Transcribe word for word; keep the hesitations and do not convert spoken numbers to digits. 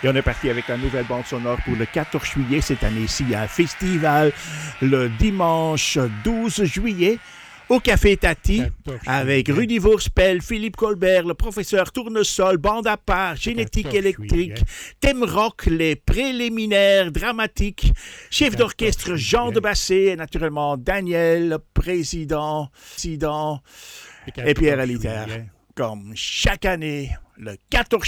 Et on est parti avec la nouvelle bande sonore pour le quatorze juillet. Cette année-ci, il y a un festival le dimanche douze juillet au Café Tati avec Rudy Vourspel, Philippe Colbert, le professeur Tournesol, bande à part, génétique électrique, thème rock, les préliminaires dramatiques, chef d'orchestre Jean de Bassé et naturellement Daniel, président, président et Pierre Aliter. Comme chaque année, le quatorze